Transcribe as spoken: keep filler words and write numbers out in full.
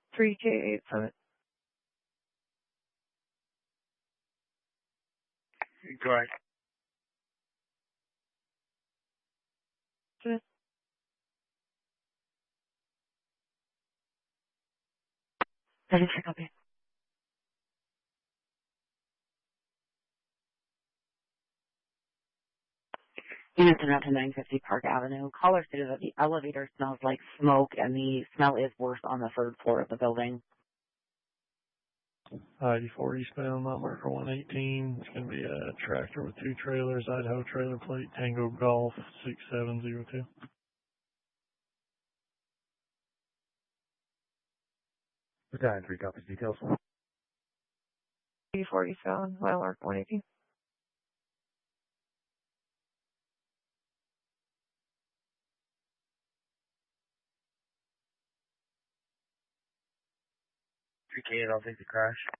three K eight seven. Go ahead. Just Ready for copy. Units are out to nine fifty Park Avenue. Caller stated that the elevator smells like smoke and the smell is worse on the third floor of the building. I eighty-four eastbound, Mount Marker one eighteen. It's going to be a tractor with two trailers, Idaho trailer plate, Tango Golf six seven zero two. Battalion three copies details. eighty-four eastbound, Mile Mark one eighteen. three K eight, I'll take the crash.